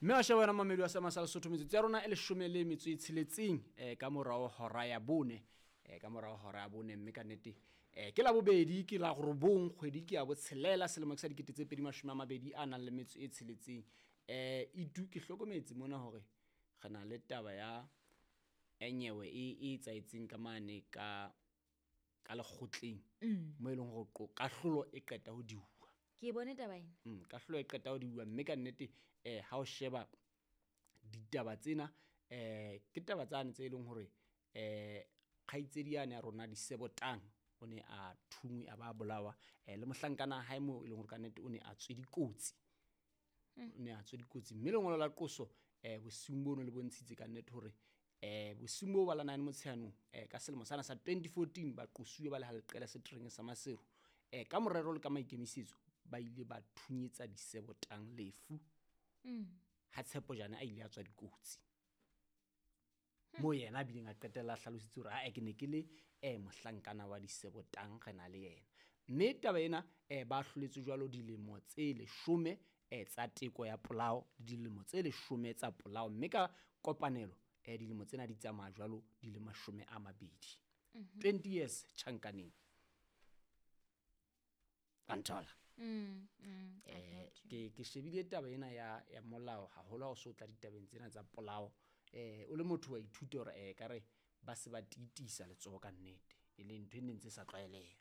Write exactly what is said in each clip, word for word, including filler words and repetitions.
mme a shebana mamedi wa Sema sa Lesotho metsotso ya rona e leshome le metso e tsheletseng eh ka morao hora ya bone eh ka morao hora ya bone mme ka nnete eh ke la bobedi ke la go robong kgwedi ke ya bo tshelela selemo sa dikete tse pedi mashome a mabedi a nang le metso e tsheletseng eh e du ke hlokometse mona hore gana le taba ya enyewe e e tsaitseng ka mane ka ka lekgotleng mo e leng go kahlolo e qeta ho diwa ke bone taba ena mm kahlolo e qeta ho diwa mme ka nnete eh ha o sheba ditaba tsena eh ke taba tsane tse e leng hore eh khaitsediane ya rona di sebotang o ne a thungwe a ba bolawa eh le mohlankana ha imo e leng hore ka nnete o ne a tswe dikotsi o ne a tswe dikotsi mme lengolo la qoso eh bosimbo no le bontshitse ka nnete hore eh bosimbo ba la nine motsheanong eh ka selemo sana sa twenty fourteen ba qosuwe ba le halqela setreng sa Maseru eh ka morero le ka maikemisetso ba ile ba thunyetsa disebotang lefu mm ha tshepo jana a ile a tswa dikotsi mo yena a bileng a qetella hlalositse hore a ke ne ke le eh mohlankana wa disebotang gana le yena mme taba ena eh ba hloletse jwalo dilemo tse leshome eh tsa teko ya polao le dilemo tse leshome tsa polao mme ka kopanelo eh dilemo tsena di tsamaya jwalo di le mashome a mabedi twenty years tjhankaneng Antola mm mm eh ke ke shebile taba ena ya ya molao ha hola o so tla ditabeng tsena tsa polao eh o le motho wa ithuta hore eh kare ba se ba titisa letsoho ka nnete e le ntwe nne ntse sa tlwaeleha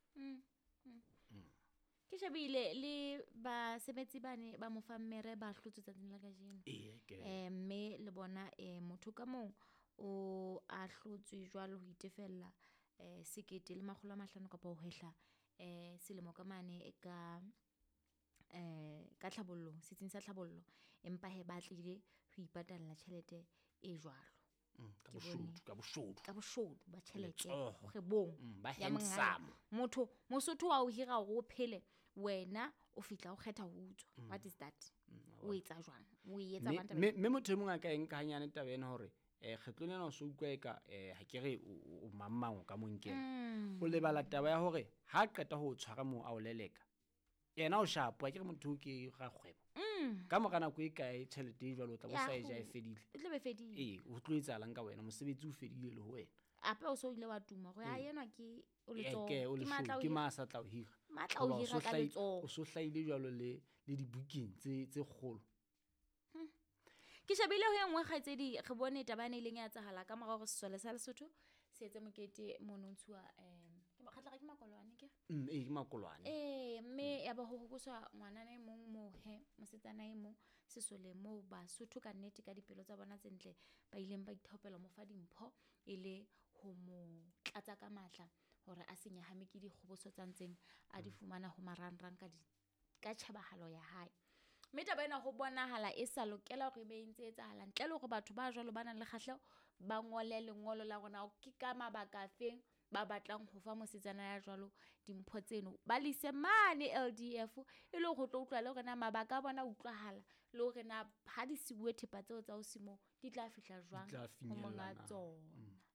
ke shebile le ba sebetsi bane ba mofammere ba hlotsotsa tsena la kajeno eh ke eh mme le bona eh motho ka mong o a hlotswe jwalo ho itefella eh sekete le makgolo a mahlano ka ho hehla eh selemo ka mane e ka eh ka tlhabollo setsing sa tlhabollo empa he ba tlile ho ipatalla tjhelete e jwalo ka boshodu ka boshodu ka boshodu ba tjhelete Letsoho. kgebong ba ya monghadi. handsome. Motho Mosotho wa o hira hore o phele wena o fitla o kgetha ho utswa what is that o etsa jwang o etsa banta me me motho e mong a ka eng ka hanyane taba ena hore eh kgetlonela o so utlwa eka eh ha ke re o mammango ka monkela o lebala taba ya hore ha qeta ho tshwara mo a o leleka yena o shapo a ke re motho ke ga kgwebo ka mogana go e kae tšhelete e jwalo o tla bo sa e ja e fedile e tle be fedile eh o tlo etsalang ka wena mosebetsi o fedile le ho wena ape o so ile wa tuma go ya yenwa ke o letso ke o le matla o ke hira- masa tla o hira matla o Hoba hira so ka hlai- letsoho. o so hlaile jwalo le le dibukeng tse tse kgolo ke shebile ho engwe kgaitsedi re bone tabane ileng ya tsahala ka morao go sesole sa Lesotho se etse mokete monontshuwa em ke makgatla ga ke makolwane ke mm eh ke makolwane eh mme ya ba ho hokoswa ngwana na mong mo he mosetsana e mong sesole mo ba Sotho ka nnete ka dipelo tsa bona tsentle ba ileng ba ithopela mo fa dimpho ile ho mo tlatsa ka matla hore a senya hame ke di kgoboso tsantseng a di fumana ho marangrang ka di ka tjhabahalo ya hae meta bana go bonahala e sa lokela hore be ntse etsahala ntle le hore batho ba jwalo bana le kgahleho ba ngole lengolo la rona ke ka mabaka afeng ba batlang ho fa mosetsana ya jwalo dimpho tseno ba lise mane L D F e le go tlo utlwa le rena mabaka a bona utlwahala le hore na ha di sibuwe thepa tseo tsa o simo di tla fihla jwang tla ho finyella monga na. tsona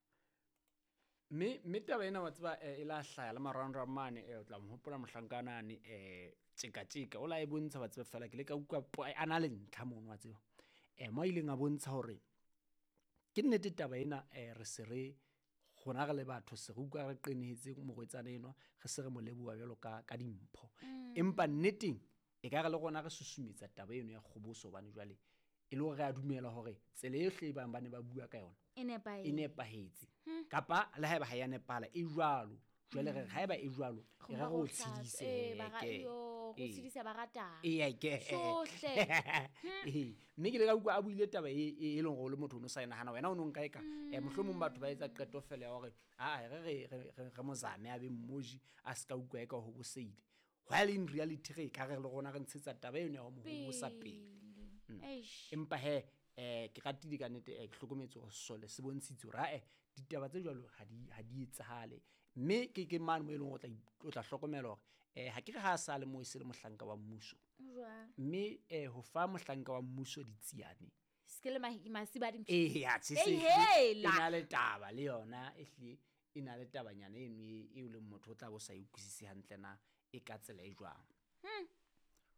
me me taba ena wa tseba eh, e la hlaya le marandra mane eh, o tla mo hopola mohlankanane eh tseka tseka o la e bontsha ba tseba fela ke le ka utlwa po- a na le ntlha mono wa tseba eh mo ileng a bontsha hore ke nnete taba ena eh re se re gona ga le batho se re utlwa re qenehetse mo go etsana eno ge se re mo leboa bjalo ka ka dimpho empa nneteng e ka re le gona re susumetsa taba eno ya kgoboso bane jwale e le gore a dumela hore tsele e hle bang bane ba bua ka yona e nepa e nepahetse kapa le haeba ha ya nepala e jwalo jwale re haeba e jwalo e ra go tshedise eh ba ga ke yo go tshedisa ba rata e ya ke sohle eh mme ke le ka utlwa a buile taba e e leng go le motho o no sa inahana wena o no nka eka eh mohlomong batho ba etsa qeto fela ya gore a re re re- re re mozame a be mmoji a se ka utlwa eka ho boseile while in reality re ka re le gona re ntshetsa taba eno ya go mo hosa pele eish empa he eh ke ratile ka nnete eh, ke hlokometse go sole se bontshitse hore a eh ditaba tse jwalo ha di ha di etsahale mme ke ke man mo e leng go tla o tla hlokomela hore eh ha ke re ha sa le mo e se le mohlanka wa mmuso jwa mme eh ho fa mohlanka wa mmuso ditsiane skele ma masiba di eh ya tse se Ei, hela. ina le taba le yona e hle ina le tabanyana eno e e le motho o tla bo sa e utlwisise hantle na e ka tsela e jwang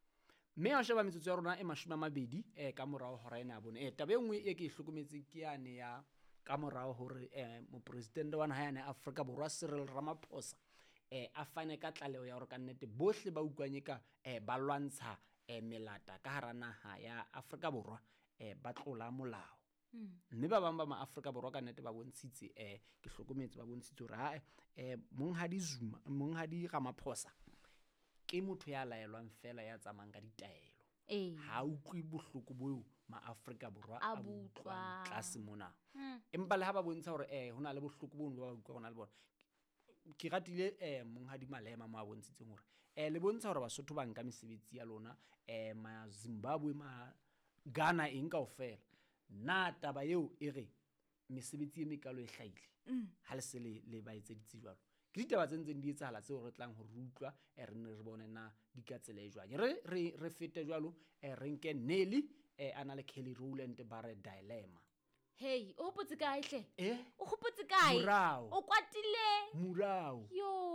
mme a sheba metsotso ya rona e mashome a mabedi eh, ka morao hora ena ya bone eh, tabe nngwe e ke e hlokometseng ke yane ya ka morao hore eh, mopresidente wa naha yane Afrika Borwa Cyril Ramaphosa eh, a fane ka tlaleo ya hore ka nnete bohle ba utlwanye ka eh, ba lwantsha eh, melata ka hara naha ya Afrika Borwa eh, ba tlola molao. Mme ba bang ba ma-Afrika Borwa ka nnete ba bontshitse eh, ke hlokometse ba bontshitse hore ha eh, Monghadi Zuma Monghadi Ramaphosa ke motho ya laelwang fela ya tsamayang ka ditaelo. Ee. Ha utlwe bohloko bo ma-Afrika Borwa A a bo butlwang utlwang. tlase mona. Mm. Empa le ha ba bontsha hore eh hona le bohloko bo ba utlwa hona le bona. Ke ratile eh Monghadi Malema mo a bontshitseng hore eh le bontsha hore Basotho ba nka mesebetsi ya lona eh ma Zimbabwe ma Ghana eng kaofela. Na taba eo e re mesebetsi e mekalo e hlahile. Ha le se le le ba etseditse jwalo. Ke ditaba tse ntseng di etsahala tseo re tlang ho rutwa e re ne re bone na di ka tsela e jwang. Re re re fete jwalo e re nke Nelly e ana le Kelly Rowland ba re dilemma. Hey, o hopotse kae hle? Eh? O hopotse kae? Morao. O kwatile. Morao. Yo.